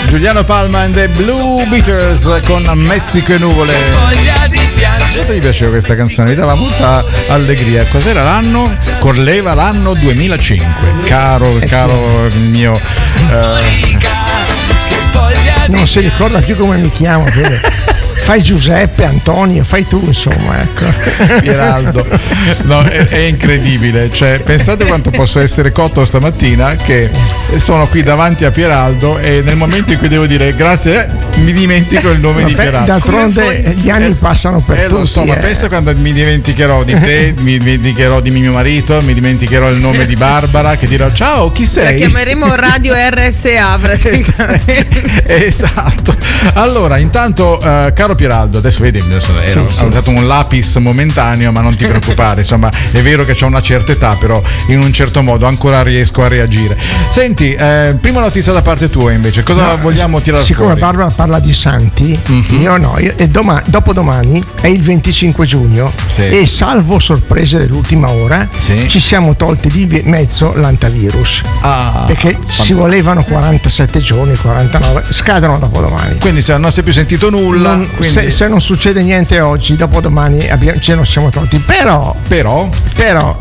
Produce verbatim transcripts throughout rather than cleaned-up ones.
Giuliano Palma and the Blue Beaters con Messico e nuvole. Quanto mi piaceva questa canzone, mi dava molta allegria. Cos'era l'anno? Correva l'anno duemilacinque. Caro, caro il mio eh... non si ricorda più come mi chiamo. Fai Giuseppe, Antonio, fai tu, insomma, ecco. Pieraldo, no, è, è incredibile, cioè pensate quanto posso essere cotto stamattina che sono qui davanti a Pieraldo e nel momento in cui devo dire grazie eh, mi dimentico il nome. Vabbè, di Pieraldo. D'altronde gli anni eh, passano per eh, tutti. Lo so, eh. Ma pensa quando mi dimenticherò di te, mi dimenticherò di mio marito, mi dimenticherò il nome di Barbara, che dirò ciao, chi sei? La chiameremo Radio R S A praticamente. Esatto. Allora, intanto, uh, caro Pieraldo, adesso vedi, adesso sì, ho sì, usato sì. un lapis momentaneo, ma non ti preoccupare, insomma, è vero che ho una certa età, però in un certo modo ancora riesco a reagire. Senti, eh, prima notizia da parte tua invece, cosa no, vogliamo tirare siccome fuori? Siccome Barbara parla di santi, mm-hmm. io no, io, e doma, dopodomani è il venticinque giugno sì. e salvo sorprese dell'ultima ora sì. ci siamo tolti di mezzo l'antivirus ah, perché fantastico. Si volevano quarantasette giorni, quarantanove, scadono dopodomani. Quindi se non si è più sentito nulla, non, quindi... se, se non succede niente oggi, dopodomani abbiamo, ce lo siamo tolti. Però, però, però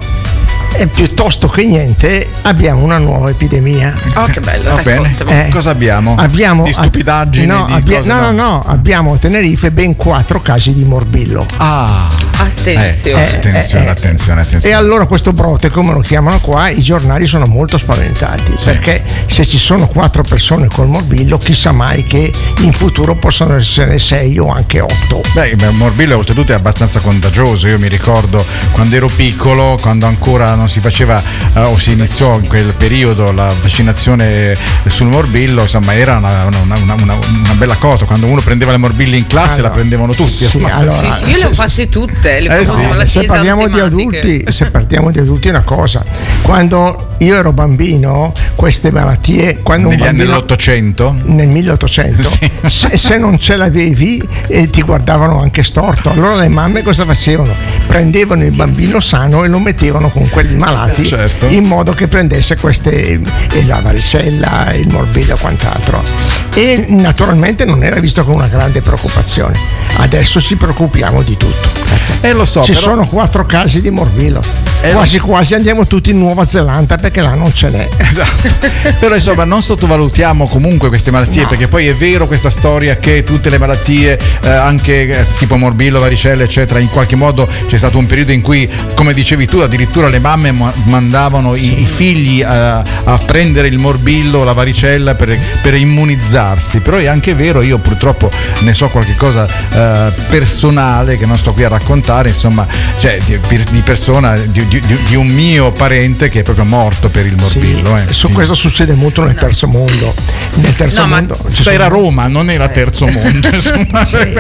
e piuttosto che niente abbiamo una nuova epidemia. Oh, che bello. Va bene. Eh, cosa abbiamo? Abbiamo di stupidaggini? No, di abbia, cose, no, no, no, no, abbiamo a Tenerife ben quattro casi di morbillo. Ah. Attenzione. Eh, attenzione, eh, attenzione, attenzione. E allora questo brote, come lo chiamano qua, i giornali sono molto spaventati, sì. perché se ci sono quattro persone col morbillo, chissà mai che in futuro possono essere sei o anche otto. Beh, il morbillo oltretutto è abbastanza contagioso. Io mi ricordo quando ero piccolo, quando ancora non si faceva uh, o si iniziò in quel periodo la vaccinazione sul morbillo, insomma era una, una, una, una, una bella cosa. Quando uno prendeva le morbilli in classe allora, la prendevano tutti. Sì, allora, sì, sì, io le ho fatte tutte. Le eh sì. no, se parliamo di adulti, se parliamo di adulti è una cosa. Quando io ero bambino, queste malattie, quando negli un bambino, anni dell'Ottocento, nel milleottocento, sì. se, se non ce l'avevi eh, ti guardavano anche storto. Allora le mamme cosa facevano? Prendevano il bambino sano e lo mettevano con quelli malati, certo. in modo che prendesse queste eh, la varicella, il morbillo e quant'altro. E naturalmente non era visto con una grande preoccupazione. Adesso ci preoccupiamo di tutto. Eh, lo so, ci però... sono quattro casi di morbillo. Eh, quasi quasi andiamo tutti in Nuova Zelanda perché là non ce n'è. Esatto. Però insomma non sottovalutiamo comunque queste malattie, no. perché poi è vero questa storia che tutte le malattie eh, anche eh, tipo morbillo, varicella eccetera, in qualche modo c'è stato un periodo in cui, come dicevi tu, addirittura le mamme ma- mandavano sì. i, i figli a, a prendere il morbillo, la varicella per, per immunizzarsi. Però è anche vero, io purtroppo ne so qualche cosa eh, personale che non sto qui a raccontare, insomma, cioè di, di persona di, di, di un mio parente che è proprio morto per il morbillo. Sì, eh. su questo succede molto nel terzo mondo. Nel terzo no, mondo ma era Roma, non era terzo mondo. Insomma. Sì,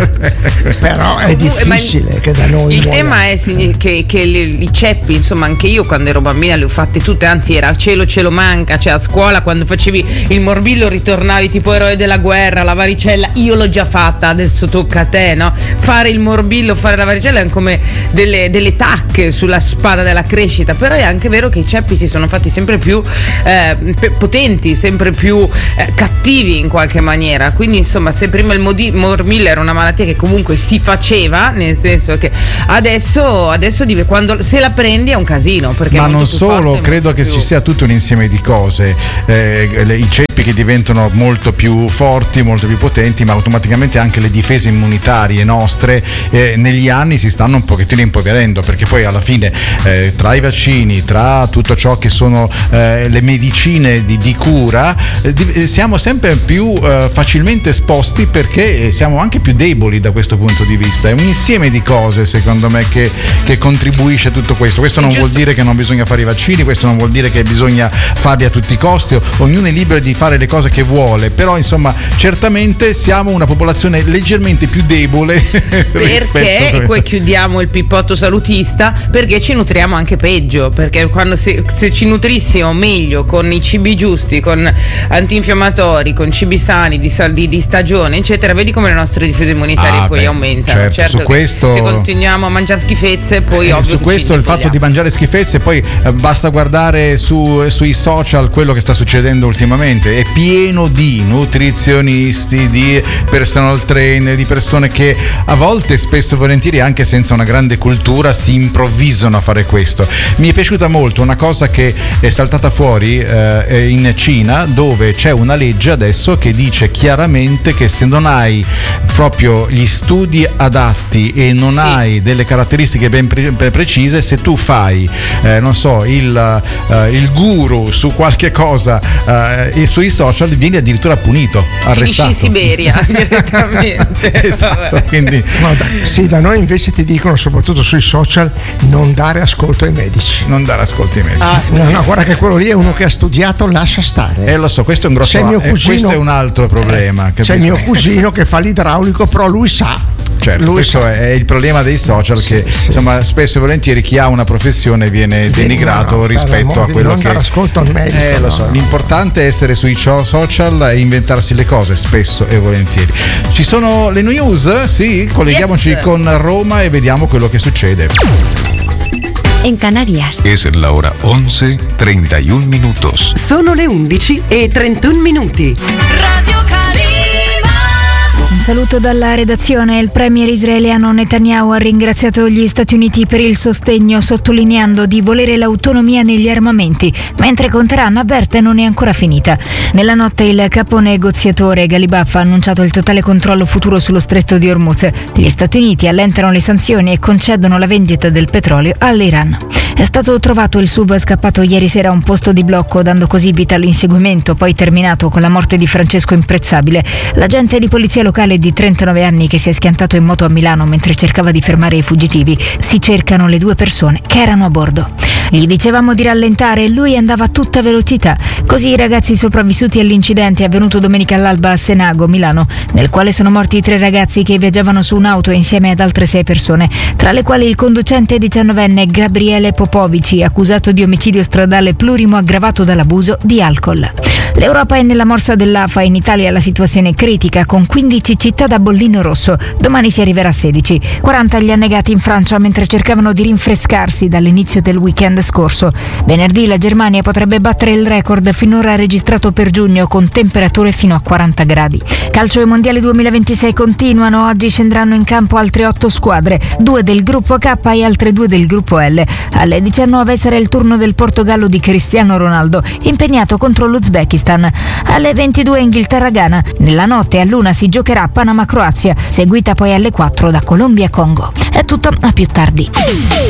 però è difficile il, che da noi il muoia. tema è che, che i, i ceppi, insomma, anche io quando ero bambina le ho fatte tutte, anzi era cielo cielo manca, cioè a scuola quando facevi il morbillo ritornavi tipo eroe della guerra, la varicella io l'ho già fatta, adesso tocca a te, no? Fare il morbillo, fare la varicella è come delle, delle tacche sulla spada della crescita. Però è anche vero che i ceppi si sono fatti sempre più eh, potenti, sempre più eh, cattivi in qualche maniera. Quindi insomma, se prima il modi- morbillo era una malattia che comunque si faceva, nel senso che adesso, adesso quando se la prendi è un casino, perché ma non solo, forte, credo che più... ci sia tutto un insieme di cose, eh, le, i ceppi che diventano molto più forti, molto più potenti, ma automaticamente anche le difese immunitarie nostre eh, negli anni si stanno un pochettino impoverendo, perché poi alla fine eh, tra i vaccini, tra tutto ciò che sono eh, le medicine di, di cura, eh, di, siamo sempre più eh, facilmente esposti, perché siamo anche più deboli da questo punto di vista. È un insieme di cose secondo me che, che contribuisce a tutto questo. Questo non vuol dire che non bisogna fare i vaccini, questo non vuol dire che bisogna farli a tutti i costi, ognuno è libero di fare le cose che vuole, però insomma certamente siamo una popolazione leggermente più debole perché, e poi chiudiamo il pippotto salutista, perché ci nutriamo anche peggio, perché quando se, se ci nutrissimo meglio con i cibi giusti, con antinfiammatori, con cibi sani di, di, di stagione eccetera, vedi come le nostre difese immunitarie ah, poi beh, aumentano. Certo, certo su questo se continuiamo a mangiare schifezze poi eh, ovvio su questo il fatto di mangiare schifezze, poi eh, basta guardare su, sui social quello che sta succedendo ultimamente, è pieno di di nutrizionisti, di personal trainer, di persone che a volte, spesso e volentieri, anche senza una grande cultura, si improvvisano a fare questo. Mi è piaciuta molto una cosa che è saltata fuori eh, in Cina, dove c'è una legge adesso che dice chiaramente che se non hai proprio gli studi adatti e non sì. hai delle caratteristiche ben, pre- ben precise, se tu fai eh, non so il, uh, il guru su qualche cosa uh, e sui social, vieni addirittura punito, arrestato. Finisci in Siberia direttamente. Esatto, quindi no, da, sì, da noi invece ti dicono, soprattutto sui social, non dare ascolto ai medici. Non dare ascolto ai medici. Ah, no, no, guarda che quello lì è uno che ha studiato, lascia stare. Eh lo so, questo è un grosso mio cugino, eh, questo è un altro problema. C'è il mio cugino che fa l'idraulico, però lui sa. Certo, lui questo sa. È il problema dei social, sì, che sì. insomma spesso e volentieri chi ha una professione viene denigrato no, rispetto a quello non che ascolto al medico, eh, lo so. No. L'importante è essere sui social e inventarsi le cose spesso e volentieri. Ci sono le news? Sì, colleghiamoci yes. con Roma e vediamo quello che succede. En Canarias es la hora once treinta y un minutos. Sono le undici e trentuno minuti. Radio Calima. Un saluto dalla redazione. Il premier israeliano Netanyahu ha ringraziato gli Stati Uniti per il sostegno, sottolineando di volere l'autonomia negli armamenti, mentre con Teheran avverte non è ancora finita. Nella notte il capo negoziatore Galibaf ha annunciato il totale controllo futuro sullo stretto di Hormuz. Gli Stati Uniti allentano le sanzioni e concedono la vendita del petrolio all'Iran. È stato trovato il S U V scappato ieri sera a un posto di blocco, dando così vita all'inseguimento, poi terminato con la morte di Francesco Imprezzabile, l'agente di polizia locale di trentanove anni che si è schiantato in moto a Milano mentre cercava di fermare i fuggitivi. Si cercano le due persone che erano a bordo. Gli dicevamo di rallentare e lui andava a tutta velocità. Così i ragazzi sopravvissuti all'incidente avvenuto domenica all'alba a Senago, Milano, nel quale sono morti tre ragazzi che viaggiavano su un'auto insieme ad altre sei persone, tra le quali il conducente diciannovenne Gabriele Popovici, accusato di omicidio stradale plurimo aggravato dall'abuso di alcol. L'Europa è nella morsa dell'A F A, in Italia la situazione è critica, con quindici città da bollino rosso, domani si arriverà a sedici. quaranta gli annegati in Francia mentre cercavano di rinfrescarsi dall'inizio del weekend scorso. Venerdì la Germania potrebbe battere il record finora registrato per giugno, con temperature fino a quaranta gradi. Calcio e mondiali duemilaventisei continuano, oggi scenderanno in campo altre otto squadre, due del gruppo K e altre due del gruppo L. Alle diciannove sarà il turno del Portogallo di Cristiano Ronaldo, impegnato contro l'Uzbekistan. Alle ventidue Inghilterra-Ghana. Nella notte all'una si giocherà Panama-Croazia, seguita poi alle quattro da Colombia-Congo. È tutto, a più tardi.